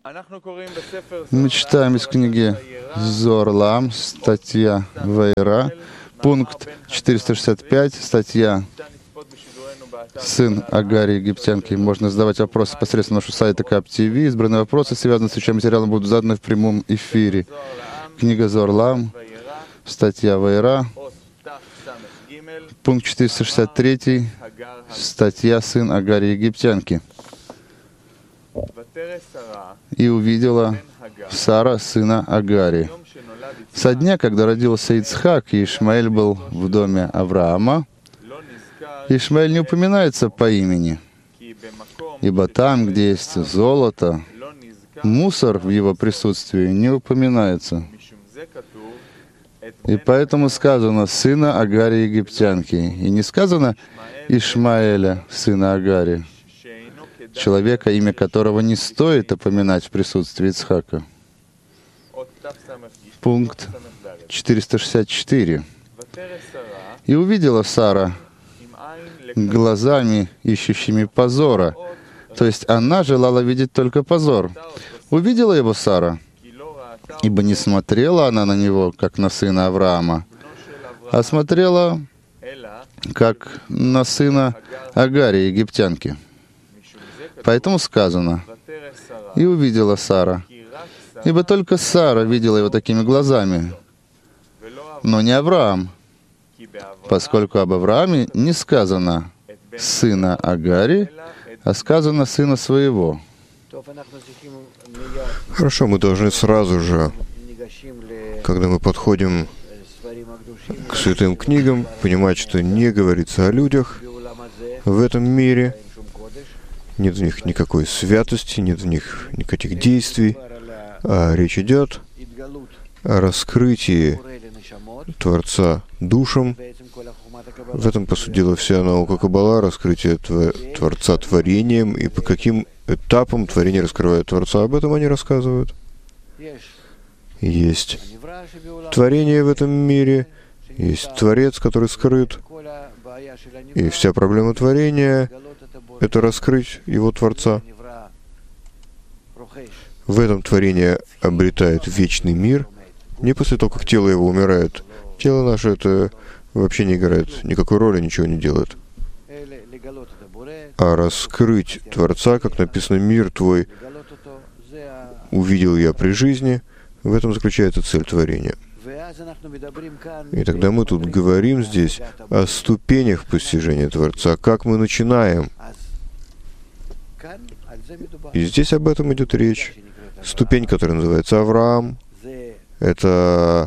Мы читаем из книги Зоар Лаам, статья Ваера, пункт 465, статья «Сын Агари египтянки». Можно задавать вопросы посредством нашего сайта КАП ТВ. Избранные вопросы, связанные с учебным материалом, будут заданы в прямом эфире. Книга Зоар Лаам, статья Ваера, пункт 463, статья «Сын Агари египтянки». «И увидела Сара, сына Агари». Со дня, когда родился Ицхак, и Ишмаэль был в доме Авраама, Ишмаэль не упоминается по имени, ибо там, где есть золото, мусор в его присутствии не упоминается. И поэтому сказано «сына Агари египтянки», и не сказано «Ишмаэля, сына Агари», человека, имя которого не стоит упоминать в присутствии Ицхака. Пункт 464. «И увидела Сара глазами, ищущими позора». То есть она желала видеть только позор. Увидела его Сара, ибо не смотрела она на него, как на сына Авраама, а смотрела, как на сына Агари, египтянки. Поэтому сказано, «И увидела Сара», ибо только Сара видела его такими глазами, но не Авраам, поскольку об Аврааме не сказано «сына Агари», а сказано «сына своего». Хорошо, мы должны сразу же, когда мы подходим к святым книгам, понимать, что не говорится о людях в этом мире, нет в них никакой святости, нет в них никаких действий, а речь идет о раскрытии Творца душам. В этом, по сути дела, вся наука Каббала, раскрытие Творца творением, и по каким этапам творение раскрывает Творца. Об этом они рассказывают. Есть творение в этом мире, есть Творец, который скрыт, и вся проблема творения — это раскрыть его Творца. В этом творение обретает вечный мир, не после того, как тело его умирает. Тело наше это вообще не играет никакой роли, ничего не делает. А раскрыть Творца, как написано, мир твой увидел я при жизни, в этом заключается цель творения. И тогда мы тут говорим здесь о ступенях постижения Творца, как мы начинаем. И здесь об этом идет речь. Ступень, которая называется Авраам, это,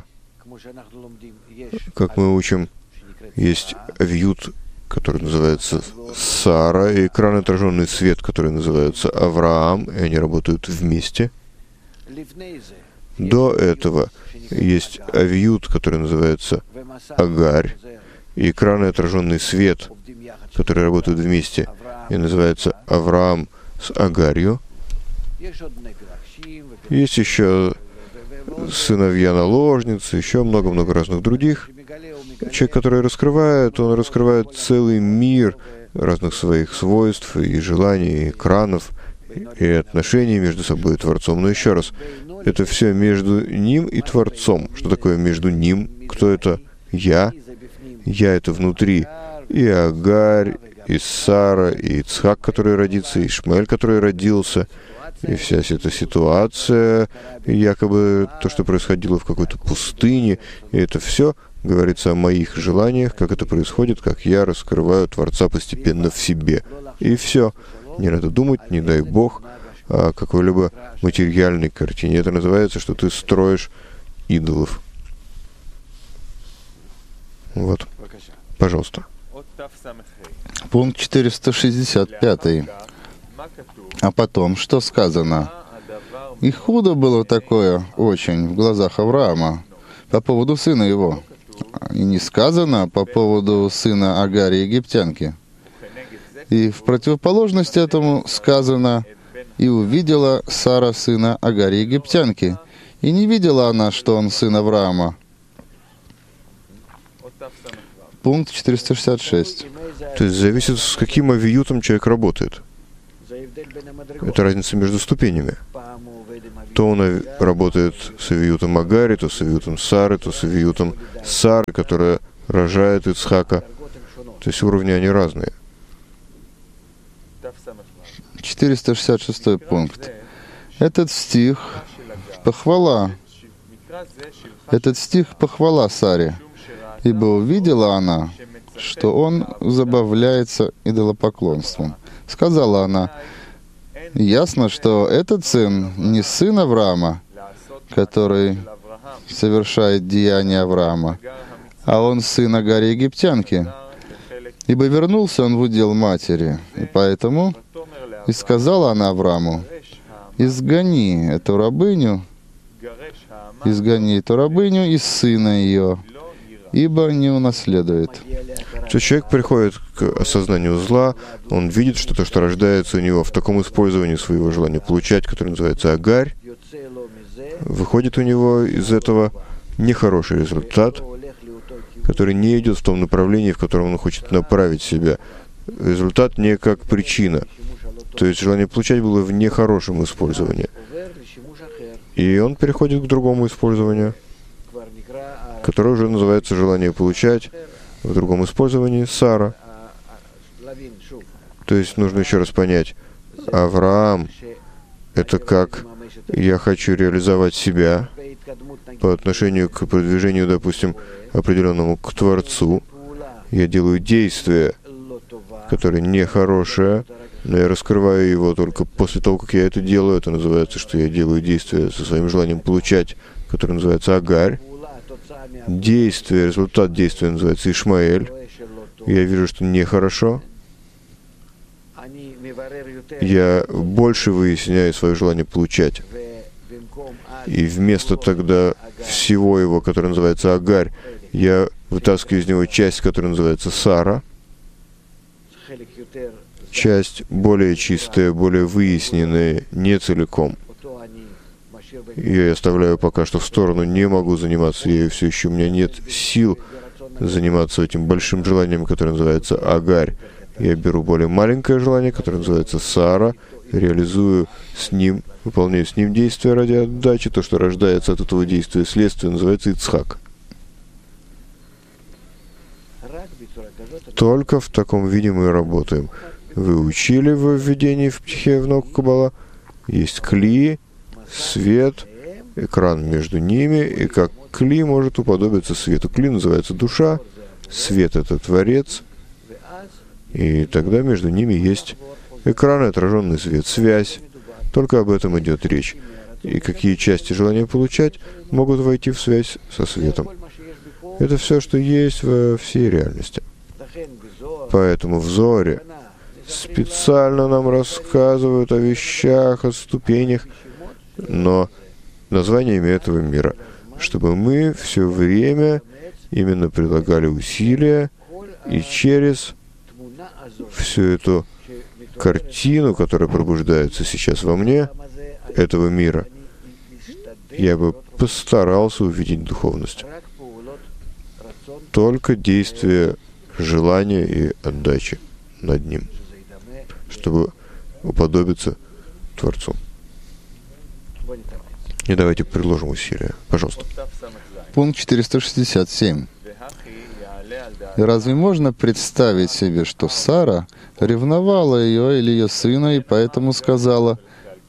как мы учим, есть авиют, который называется Сара, и экран отраженный свет, который называется Авраам, и они работают вместе. До этого есть авиют, который называется Агарь, и экран отраженный свет, которые работают вместе, и называется Авраам с Агарью. Есть еще сыновья-наложницы, еще много-много разных других. Человек, который раскрывает, он раскрывает целый мир разных своих свойств и желаний, и экранов, и отношений между собой и Творцом. Но еще раз, это все между ним и Творцом. Что такое между ним? Кто это? Я. Я — это внутри. И Агарь, и Сара, и Ицхак, который родится, и Ишмаэль, который родился, и вся эта ситуация, якобы то, что происходило в какой-то пустыне, и это все говорится о моих желаниях, как это происходит, как я раскрываю Творца постепенно в себе. И все. Не надо думать, не дай Бог, о какой-либо материальной картине. Это называется, что ты строишь идолов. Вот. Пожалуйста. Пункт 465. А потом, что сказано? «И худо было такое очень в глазах Авраама по поводу сына его». И не сказано по поводу сына Агари египтянки. И в противоположность этому сказано «И увидела Сара сына Агари египтянки». И не видела она, что он сын Авраама. Пункт 466. То есть зависит, с каким авиютом человек работает. Это разница между ступенями. То он работает с авиютом Агари, то с авиютом Сары, то с авиютом Сары, которая рожает Ицхака. То есть уровни они разные. 466 пункт. Этот стих похвала. Этот стих похвала Саре, ибо увидела она, что он забавляется идолопоклонством. Сказала она: ясно, что этот сын не сын Авраама, который совершает деяния Авраама, а он сын Агари египтянки. Ибо вернулся он в удел матери, и поэтому и сказала она Аврааму: изгони эту рабыню из сына ее, ибо не унаследует. То человек приходит к осознанию зла, он видит что-то, что рождается у него в таком использовании своего желания получать, которое называется агарь. Выходит у него из этого нехороший результат, который не идет в том направлении, в котором он хочет направить себя. Результат не как причина. То есть желание получать было в нехорошем использовании. И он переходит к другому использованию, которое уже называется желание получать в другом использовании Сара. То есть нужно еще раз понять, Авраам — это как я хочу реализовать себя по отношению к продвижению, допустим, определенному к Творцу. Я делаю действие, которое нехорошее, но я раскрываю его только после того, как я это делаю. Это называется, что я делаю действие со своим желанием получать, которое называется агарь. Действие, результат действия называется Ишмаэль. Я вижу, что нехорошо. Я больше выясняю свое желание получать. И вместо тогда всего его, которое называется агарь, я вытаскиваю из него часть, которая называется Сара. Часть более чистая, более выясненная, не целиком. Я оставляю пока что в сторону, не могу заниматься ею все еще, у меня нет сил заниматься этим большим желанием, которое называется агарь. Я беру более маленькое желание, которое называется Сара, реализую с ним, выполняю с ним действия ради отдачи. То, что рождается от этого действия, следствие, называется Ицхак. Только в таком виде мы работаем. Вы учили в введении в Птихе в науку Каббала. Есть кли, свет, экран между ними, и как кли может уподобиться свету. Кли называется душа, свет — это Творец, и тогда между ними есть экран и отраженный свет, связь. Только об этом идет речь. И какие части желания получать могут войти в связь со светом. Это все, что есть во всей реальности. Поэтому в Зоре специально нам рассказывают о вещах, о ступенях, но названиями этого мира, чтобы мы все время именно прилагали усилия и через всю эту картину, которая пробуждается сейчас во мне, этого мира, я бы постарался увидеть духовность. Только действие желания и отдачи над ним, чтобы уподобиться Творцу. И давайте приложим усилия. Пожалуйста. Пункт 467. И разве можно представить себе, что Сара ревновала ее или ее сына, и поэтому сказала,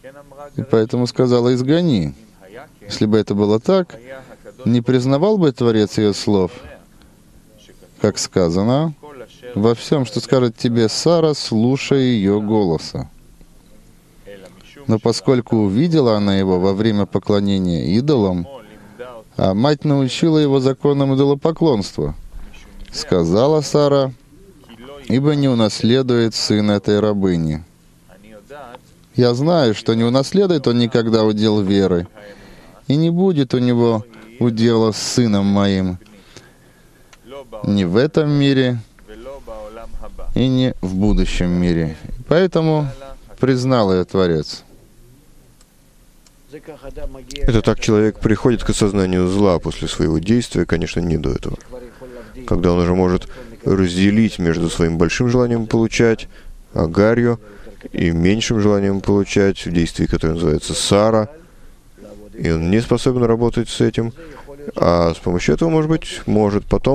изгони? Если бы это было так, не признавал бы Творец ее слов, как сказано: во всем, что скажет тебе Сара, слушай ее голоса. Но поскольку увидела она его во время поклонения идолам, а мать научила его законам идолопоклонства, сказала Сара: ибо не унаследует сын этой рабыни. Я знаю, что не унаследует он никогда удел веры, и не будет у него удела с сыном моим, ни в этом мире, и не в будущем мире. Поэтому признал ее Творец. Это так человек приходит к осознанию зла после своего действия, конечно, не до этого. Когда он уже может разделить между своим большим желанием получать, агарью, и меньшим желанием получать в действии, которое называется Сара, и он не способен работать с этим, а с помощью этого, может быть, может потом